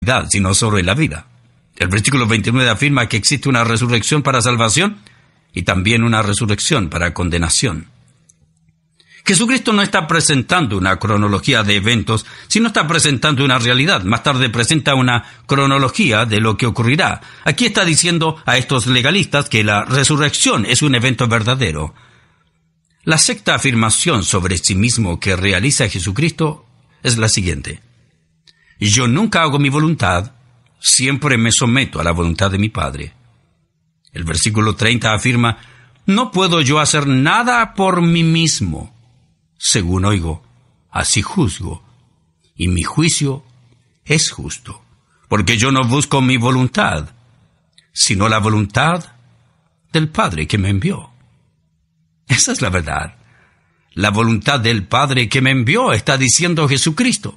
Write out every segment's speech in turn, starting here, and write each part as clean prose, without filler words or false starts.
eternidad, sino solo en la vida. El versículo 29 afirma que existe una resurrección para salvación y también una resurrección para condenación. Jesucristo no está presentando una cronología de eventos, sino está presentando una realidad. Más tarde presenta una cronología de lo que ocurrirá. Aquí está diciendo a estos legalistas que la resurrección es un evento verdadero. La sexta afirmación sobre sí mismo que realiza Jesucristo es la siguiente: yo nunca hago mi voluntad, siempre me someto a la voluntad de mi Padre. El versículo 30 afirma: no puedo yo hacer nada por mí mismo. Según oigo, así juzgo, y mi juicio es justo, porque yo no busco mi voluntad, sino la voluntad del Padre que me envió. Esa es la verdad. La voluntad del Padre que me envió, está diciendo Jesucristo.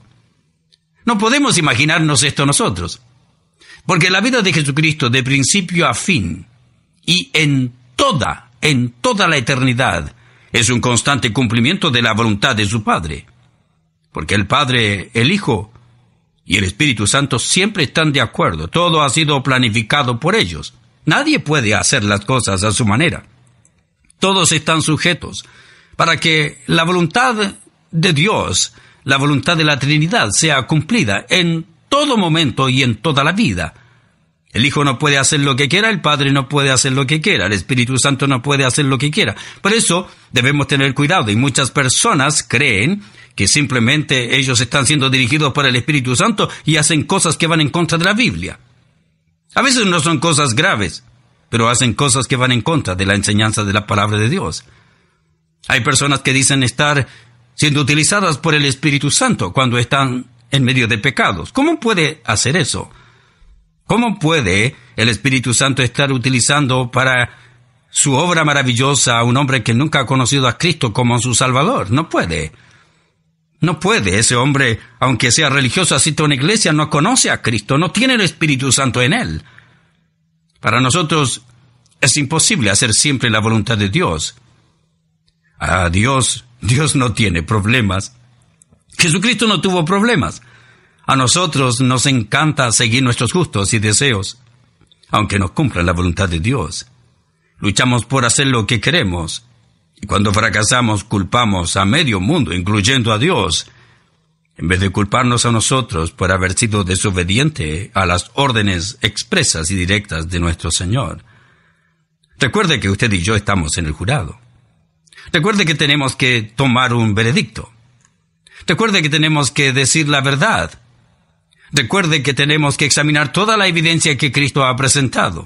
No podemos imaginarnos esto nosotros, porque la vida de Jesucristo de principio a fin y en toda la eternidad es un constante cumplimiento de la voluntad de su Padre. Porque el Padre, el Hijo y el Espíritu Santo siempre están de acuerdo. Todo ha sido planificado por ellos. Nadie puede hacer las cosas a su manera. Todos están sujetos para que la voluntad de Dios, la voluntad de la Trinidad, sea cumplida en todo momento y en toda la vida. El Hijo no puede hacer lo que quiera, el Padre no puede hacer lo que quiera, el Espíritu Santo no puede hacer lo que quiera. Por eso debemos tener cuidado, y muchas personas creen que simplemente ellos están siendo dirigidos por el Espíritu Santo y hacen cosas que van en contra de la Biblia. A veces no son cosas graves, pero hacen cosas que van en contra de la enseñanza de la palabra de Dios. Hay personas que dicen estar siendo utilizadas por el Espíritu Santo cuando están en medio de pecados. ¿Cómo puede hacer eso? ¿Cómo puede el Espíritu Santo estar utilizando para su obra maravillosa a un hombre que nunca ha conocido a Cristo como su Salvador? No puede. No puede. Ese hombre, aunque sea religioso, asiste a una iglesia, no conoce a Cristo, no tiene el Espíritu Santo en él. Para nosotros es imposible hacer siempre la voluntad de Dios. Dios no tiene problemas. Jesucristo no tuvo problemas. A nosotros nos encanta seguir nuestros gustos y deseos, aunque nos cumplan la voluntad de Dios. Luchamos por hacer lo que queremos, y cuando fracasamos culpamos a medio mundo, incluyendo a Dios, en vez de culparnos a nosotros por haber sido desobediente a las órdenes expresas y directas de nuestro Señor. Recuerde que usted y yo estamos en el jurado. Recuerde que tenemos que tomar un veredicto. Recuerde que tenemos que decir la verdad. Recuerde que tenemos que examinar toda la evidencia que Cristo ha presentado.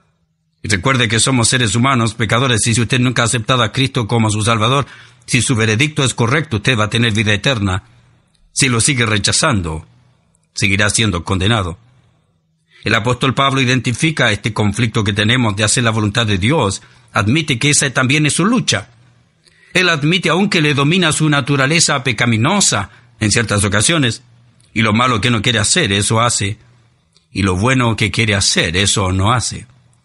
Y recuerde que somos seres humanos, pecadores, y si usted nunca ha aceptado a Cristo como su Salvador, si su veredicto es correcto, usted va a tener vida eterna. Si lo sigue rechazando, seguirá siendo condenado. El apóstol Pablo identifica este conflicto que tenemos de hacer la voluntad de Dios. Admite que esa también es su lucha. Él admite aún que le domina su naturaleza pecaminosa en ciertas ocasiones. Y lo malo que no quiere hacer, eso hace. Y lo bueno que quiere hacer, eso no hace.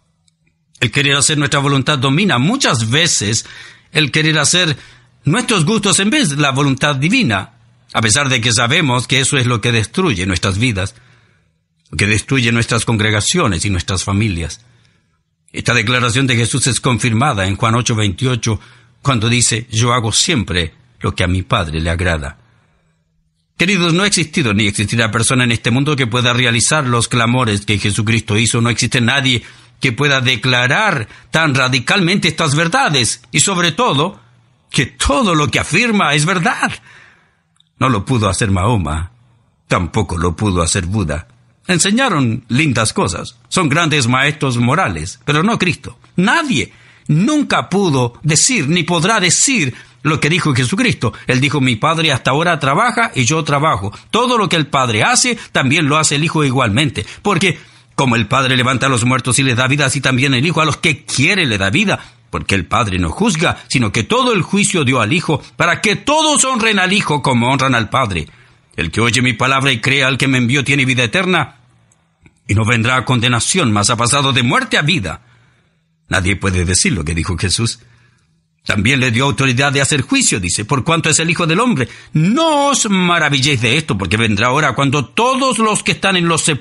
El querer hacer nuestra voluntad domina muchas veces el querer hacer nuestros gustos en vez de la voluntad divina, a pesar de que sabemos que eso es lo que destruye nuestras vidas, lo que destruye nuestras congregaciones y nuestras familias. Esta declaración de Jesús es confirmada en Juan 8:28, cuando dice: yo hago siempre lo que a mi Padre le agrada. Queridos, no ha existido ni existirá persona en este mundo que pueda realizar los clamores que Jesucristo hizo. No existe nadie que pueda declarar tan radicalmente estas verdades, y sobre todo, que todo lo que afirma es verdad. No lo pudo hacer Mahoma, tampoco lo pudo hacer Buda. Enseñaron lindas cosas, son grandes maestros morales, pero no Cristo. Nadie nunca pudo decir, ni podrá decir lo que dijo Jesucristo. Él dijo: mi Padre hasta ahora trabaja y yo trabajo. Todo lo que el Padre hace, también lo hace el Hijo igualmente. Porque como el Padre levanta a los muertos y les da vida, así también el Hijo a los que quiere le da vida. Porque el Padre no juzga, sino que todo el juicio dio al Hijo, para que todos honren al Hijo como honran al Padre. El que oye mi palabra y crea al que me envió tiene vida eterna, y no vendrá a condenación, mas ha pasado de muerte a vida. Nadie puede decir lo que dijo Jesús. También le dio autoridad de hacer juicio, dice, por cuanto es el Hijo del Hombre. No os maravilléis de esto, porque vendrá hora cuando todos los que están en los sepulcros